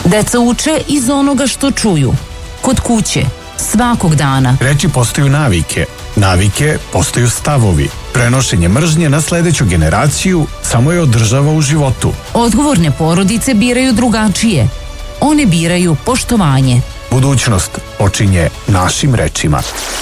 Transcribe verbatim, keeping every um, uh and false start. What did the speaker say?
Deca uče iz onoga što čuju. Kod kuće, svakog dana. Reči postaju navike. Navike postaju stavovi. Prenošenje mržnje na sledeću generaciju samo je održava u životu. Odgovorne porodice biraju drugačije. One biraju poštovanje. Budućnost počinje našim rečima.